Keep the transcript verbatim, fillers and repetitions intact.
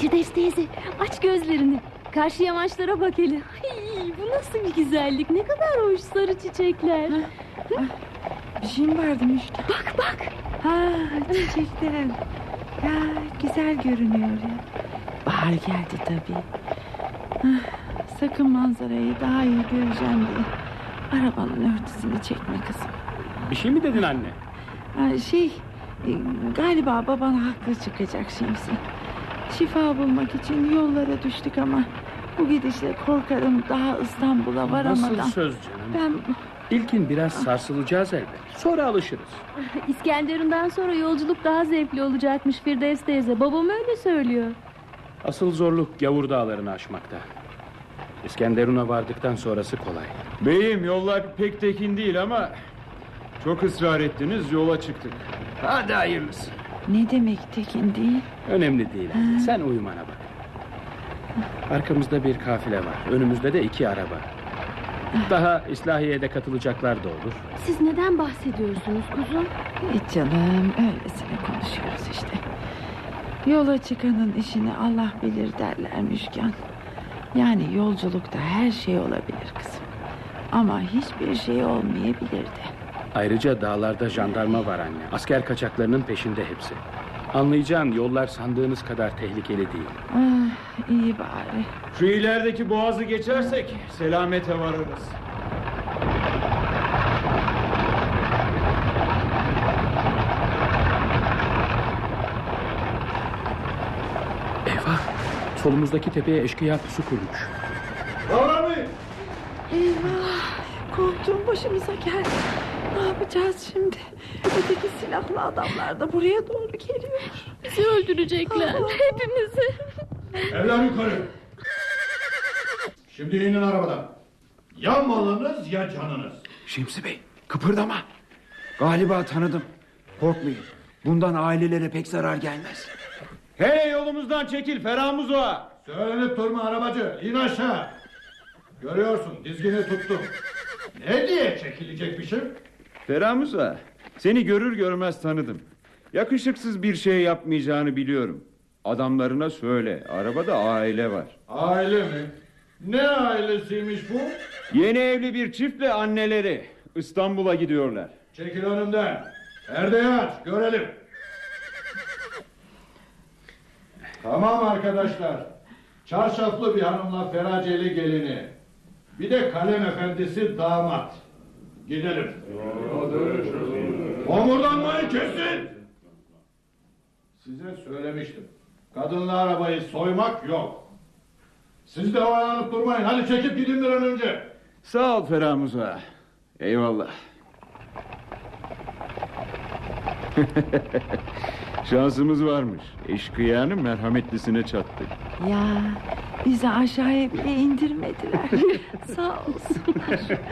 Firdevs teyze, aç gözlerini. Karşı yamaçlara bak hele. Ay, bu nasıl bir güzellik, ne kadar hoş sarı çiçekler. Ha, ha, bir şey mi vardı Müştak? Bak bak. Ha, çiçekler. Ya, güzel görünüyor ya. Bahar geldi tabii. Ah, sakın manzarayı daha iyi göreceğim diye arabanın örtüsünü çekme kızım. Bir şey mi dedin anne? Ha, şey e, galiba baban haklı çıkacak Şemsi. Şifa bulmak için yollara düştük ama bu gidişle korkarım daha İstanbul'a varamadan. Nasıl söz canım? Ben... İlkin biraz sarsılacağız elbet. Sonra alışırız. İskenderun'dan sonra yolculuk daha zevkli olacakmış Firdevs teyze. Babam öyle söylüyor. Asıl zorluk Gavur dağlarını aşmakta. İskenderun'a vardıktan sonrası kolay. Beyim, yollar pek tekin değil ama çok ısrar ettiniz, yola çıktık. Hadi hayırlısı. Ne demek tekin değil? Önemli değil anne. Sen uyumana bak. Arkamızda bir kafile var. Önümüzde de iki araba. Daha İslahiye'de katılacaklar da olur. Siz neden bahsediyorsunuz kuzum? Hiç canım, öylesine konuşuyoruz işte. Yola çıkanın işini Allah bilir derler Müşkan. Yani yolculukta her şey olabilir kızım. Ama hiçbir şey olmayabilir de. Ayrıca dağlarda jandarma var anne. Asker kaçaklarının peşinde hepsi. Anlayacağın yollar sandığınız kadar tehlikeli değil. Ah, iyi bari. Şu ilerideki boğazı geçersek selamete varırız. Eyvah! Solumuzdaki tepeye eşkıya pusu kurmuş. Davranmayın! Eyvah! Korktuğum başımıza geldi. Ne yapacağız şimdi? Öteki silahlı adamlar da buraya doğru geliyor. Bizi öldürecekler. Allah. Hepimizi. Evler yukarı. Şimdi inin arabadan. Ya malınız ya canınız. Şemsi Bey, kıpırdama. Galiba tanıdım. Korkmayın. Bundan ailelere pek zarar gelmez. Hele yolumuzdan çekil Ferhamuzo. Söylenip durma arabacı. İn aşağı. Görüyorsun dizgini tuttum. Ne diye çekilecekmişim? Ferhamuzo, seni görür görmez tanıdım. Yakışıksız bir şey yapmayacağını biliyorum. Adamlarına söyle, arabada aile var. Aile mi? Ne ailesiymiş bu? Yeni evli bir çiftle anneleri İstanbul'a gidiyorlar. Çekil önümden. Perdeyi aç görelim. Tamam arkadaşlar. Çarşaflı bir hanımla feraceli gelini. Bir de kalem efendisi damat. Gidelim. Homurdanmayı kesin. Size söylemiştim. Kadınla arabayı soymak yok. Siz de oyalanıp durmayın. Hadi çekip gidin bir an önce. Sağ ol Ferhamuzo. Eyvallah. Şansımız varmış. Eşkıyanın merhametlisine çattık. Ya bizi aşağıya bile indirmediler. Sağ olsunlar.